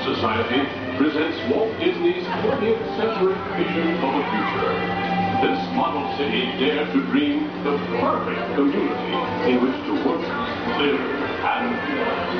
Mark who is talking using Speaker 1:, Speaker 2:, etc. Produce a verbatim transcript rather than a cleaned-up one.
Speaker 1: Society presents Walt Disney's twentieth century vision of the future. This model city dared to dream the perfect community in which to work, live, and